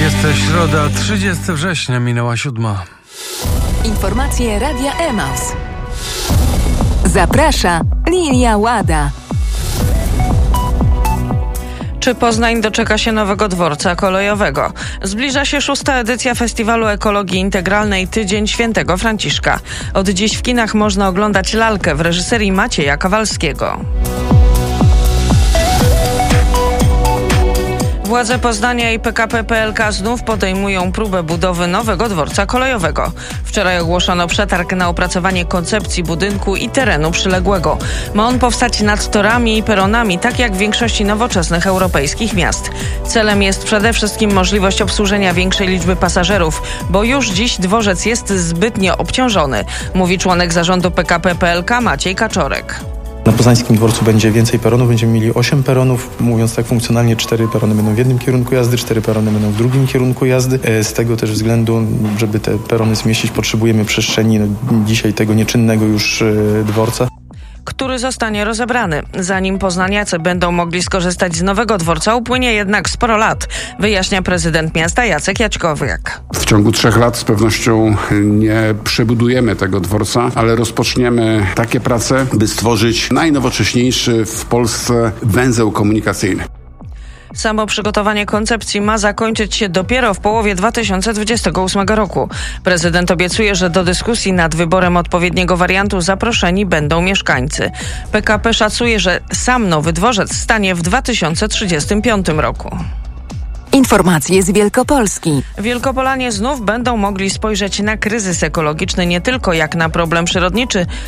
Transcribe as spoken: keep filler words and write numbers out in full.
Jest to środa, trzydziestego września, minęła siódma. Informacje Radia Emaus. Zaprasza Lilia Łada. Czy Poznań doczeka się nowego dworca kolejowego? Zbliża się szósta edycja Festiwalu Ekologii Integralnej Tydzień Świętego Franciszka. Od dziś w kinach można oglądać lalkę w reżyserii Macieja Kawalskiego. Władze Poznania i P K P P L K znów podejmują próbę budowy nowego dworca kolejowego. Wczoraj ogłoszono przetarg na opracowanie koncepcji budynku i terenu przyległego. Ma on powstać nad torami i peronami, tak jak w większości nowoczesnych europejskich miast. Celem jest przede wszystkim możliwość obsłużenia większej liczby pasażerów, bo już dziś dworzec jest zbytnio obciążony, mówi członek zarządu P K P P L K Maciej Kaczorek. Na poznańskim dworcu będzie więcej peronów, będziemy mieli osiem peronów, mówiąc tak funkcjonalnie, cztery perony będą w jednym kierunku jazdy, cztery perony będą w drugim kierunku jazdy. Z tego też względu, żeby te perony zmieścić, potrzebujemy przestrzeni, no, dzisiaj tego nieczynnego już dworca, który zostanie rozebrany. Zanim poznaniacy będą mogli skorzystać z nowego dworca, upłynie jednak sporo lat, wyjaśnia prezydent miasta Jacek Jaćkowiak. W ciągu trzech lat z pewnością nie przebudujemy tego dworca, ale rozpoczniemy takie prace, by stworzyć najnowocześniejszy w Polsce węzeł komunikacyjny. Samo przygotowanie koncepcji ma zakończyć się dopiero w połowie dwa tysiące dwudziestego ósmego roku. Prezydent obiecuje, że do dyskusji nad wyborem odpowiedniego wariantu zaproszeni będą mieszkańcy. P K P szacuje, że sam nowy dworzec stanie w dwa tysiące trzydziestym piątym roku. Informacje z Wielkopolski. Wielkopolanie znów będą mogli spojrzeć na kryzys ekologiczny nie tylko jak na problem przyrodniczy,